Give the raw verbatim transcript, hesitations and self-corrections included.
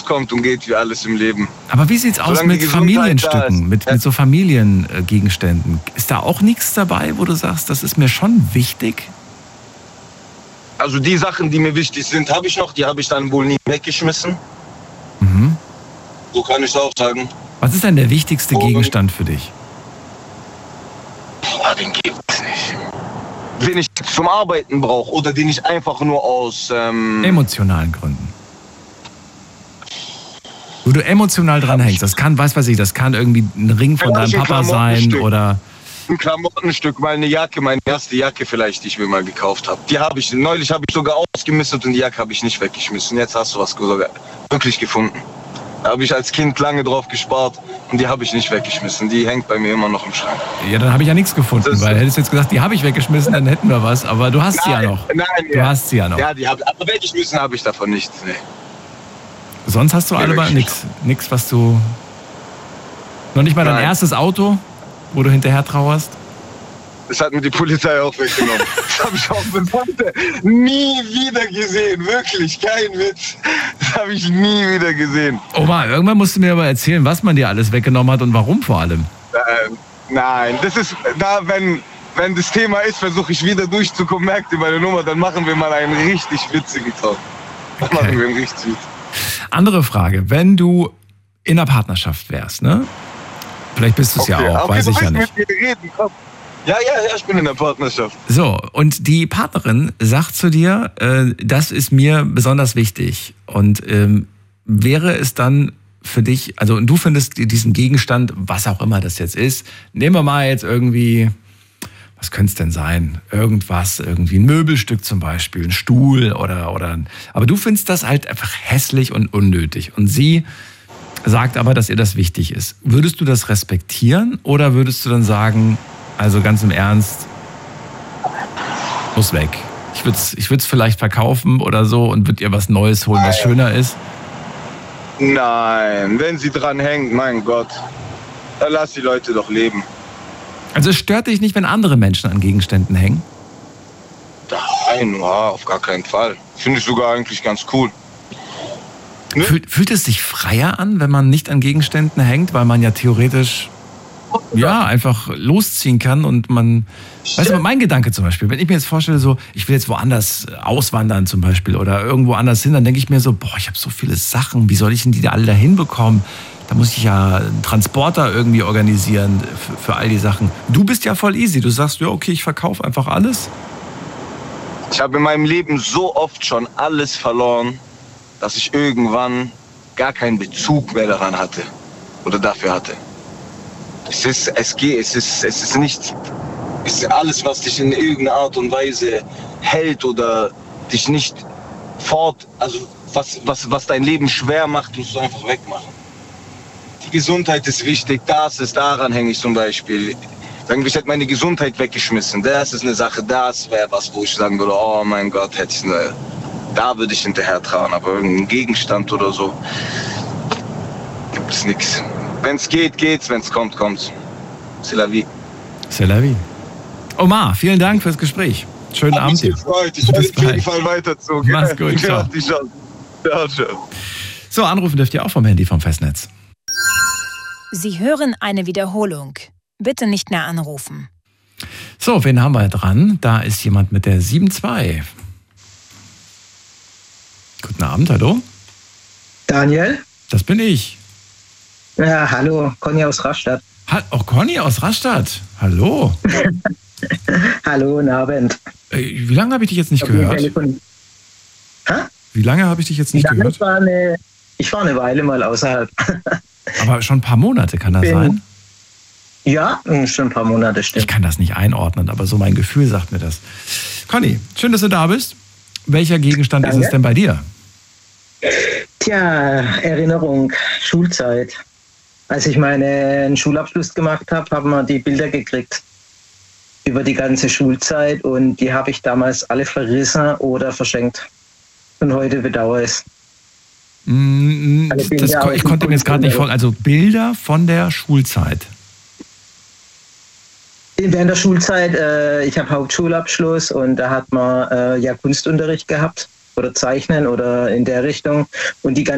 kommt und geht wie alles im Leben. Aber wie sieht's aus Solange mit die Gesundheit da Familienstücken, ist. mit, mit so Familiengegenständen? Ist da auch nichts dabei, wo du sagst, das ist mir schon wichtig? Also die Sachen, die mir wichtig sind, habe ich noch. Die habe ich dann wohl nie weggeschmissen. Mhm. So kann ich es auch sagen. Was ist denn der wichtigste Oh. Gegenstand für dich? Boah, den gibt es nicht. Den ich zum Arbeiten brauche oder den ich einfach nur aus... Ähm, Emotionalen Gründen. Wo du emotional dran hängst. Das kann, weiß was ich, das kann irgendwie ein Ring von deinem Vielleicht ein Papa sein Klamottenstück. oder... ein Klamottenstück, mal eine Jacke, meine erste Jacke vielleicht, die ich mir mal gekauft habe. Die habe ich, neulich habe ich sogar ausgemistet und die Jacke habe ich nicht weggeschmissen. Jetzt hast du was sogar wirklich gefunden. Da habe ich als Kind lange drauf gespart und die habe ich nicht weggeschmissen. Die hängt bei mir immer noch im Schrank. Ja, dann habe ich ja nichts gefunden, Das- weil hättest du jetzt gesagt, die habe ich weggeschmissen, dann hätten wir was. Aber du hast sie ja noch. Nein, Du ja. hast sie ja noch. Ja, die habe aber weggeschmissen habe ich davon nichts. Nee. Sonst hast du Nee, alle wirklich nichts, nichts, was du... Noch nicht mal dein Nein. erstes Auto, wo du hinterher trauerst? Das hat mir die Polizei auch weggenommen. Das habe ich auch bis heute nie wieder gesehen. Wirklich, kein Witz. Das habe ich nie wieder gesehen. Oma, irgendwann musst du mir aber erzählen, was man dir alles weggenommen hat und warum vor allem. Ähm, nein, das ist, da wenn, wenn das Thema ist, versuche ich wieder durchzukommen, merkt ihr meine Nummer, dann machen wir mal einen richtig witzigen Talk. Dann Okay. machen wir einen richtig witzigen. Andere Frage, wenn du in einer Partnerschaft wärst, ne? Vielleicht bist du es ja auch, okay, weiß du ich ja willst nicht. mit mir reden, komm. Ja, ja, ja, ich bin in der Partnerschaft. So, und die Partnerin sagt zu dir, äh, das ist mir besonders wichtig. Und ähm, wäre es dann für dich, also und du findest diesen Gegenstand, was auch immer das jetzt ist, nehmen wir mal jetzt irgendwie, was könnte es denn sein? Irgendwas, irgendwie ein Möbelstück zum Beispiel, ein Stuhl oder, oder, aber du findest das halt einfach hässlich und unnötig. Und sie sagt aber, dass ihr das wichtig ist. Würdest du das respektieren oder würdest du dann sagen, also ganz im Ernst, muss weg. Ich würde es ich würd's vielleicht verkaufen oder so und würde ihr was Neues holen, was schöner ist. Nein, wenn sie dran hängt, mein Gott, dann lass die Leute doch leben. Also es stört dich nicht, wenn andere Menschen an Gegenständen hängen? Nein, ja, auf gar keinen Fall. Finde ich sogar eigentlich ganz cool. Ne? Fühlt, fühlt es sich freier an, wenn man nicht an Gegenständen hängt, weil man ja theoretisch ja einfach losziehen kann und man, weißt du, mein Gedanke zum Beispiel, wenn ich mir jetzt vorstelle, so, ich will jetzt woanders auswandern zum Beispiel oder irgendwo anders hin, dann denke ich mir so, boah, ich habe so viele Sachen, wie soll ich denn die da alle da hinbekommen? Da muss ich ja einen Transporter irgendwie organisieren für, für all die Sachen. Du bist ja voll easy, du sagst, ja okay, ich verkaufe einfach alles. Ich habe in meinem Leben so oft schon alles verloren, dass ich irgendwann gar keinen Bezug mehr daran hatte oder dafür hatte. Es ist, es geht, es ist, es ist nicht, es ist alles, was dich in irgendeiner Art und Weise hält oder dich nicht fort, also was, was, was dein Leben schwer macht, musst du einfach wegmachen. Die Gesundheit ist wichtig, das ist, daran hänge ich zum Beispiel. Sagen wir, ich hätte meine Gesundheit weggeschmissen, das ist eine Sache, das wäre was, wo ich sagen würde, oh mein Gott, hätte ich eine, da würde ich hinterher trauen, aber irgendein Gegenstand oder so gibt es nichts. Wenn es geht, geht's, wenn es kommt, kommt's. C'est la vie. C'est la vie. Omar, vielen Dank fürs Gespräch. Schönen Hat Abend mich dir. gefreut. Ich werde Bis auf jeden bald. Fall weiter Mach's gut, Ich ciao. hab die Chance. Ciao, ciao. So, anrufen dürft ihr auch vom Handy vom Festnetz. Sie hören eine Wiederholung. Bitte nicht mehr anrufen. So, wen haben wir dran? Da ist jemand mit der sieben zwei. Guten Abend, hallo. Daniel? Das bin ich. Ja, hallo, Conny aus Rastatt. Ha- oh, Conny aus Rastatt. Hallo. Hallo, guten Abend. Ey, wie lange habe ich dich jetzt nicht Ich hab gehört? Telefon- Hä? Wie lange habe ich dich jetzt nicht Ja, gehört? ich, war eine, ich war eine Weile mal außerhalb. Aber schon ein paar Monate, kann das Bin- sein? Ja, schon ein paar Monate, Ich stimmt. kann das nicht einordnen, aber so mein Gefühl sagt mir das. Conny, schön, dass du da bist. Welcher Gegenstand Danke. ist es denn bei dir? Tja, Erinnerung, Schulzeit. Als ich meinen Schulabschluss gemacht habe, haben wir die Bilder gekriegt über die ganze Schulzeit und die habe ich damals alle verrissen oder verschenkt. Und heute bedauere ich es. Mm, Alle Bilder Das, aus ich dem konnte mir jetzt gerade nicht Grundschule. folgen. Also Bilder von der Schulzeit. Während der Schulzeit, äh, ich habe Hauptschulabschluss und da hat man äh, ja Kunstunterricht gehabt oder Zeichnen oder in der Richtung und die